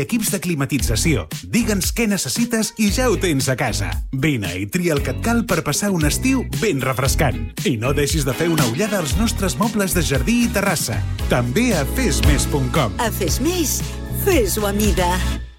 equips de climatització. Digue'ns què necessites i ja ho tens a casa. Vine i tria el que et cal per passar un estiu ben refrescant. I no deixis de fer una ullada als nostres mobles de jardí i terrassa. També a fesmes.com. A Fesmés, fes-ho a mida.